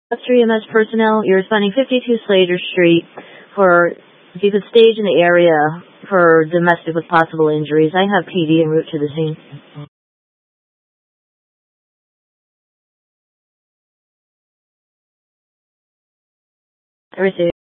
3 MS personnel, you're responding 52 Slater Street for, if you could stage in the area for domestic with possible injuries. I have PD en route to the scene. I received.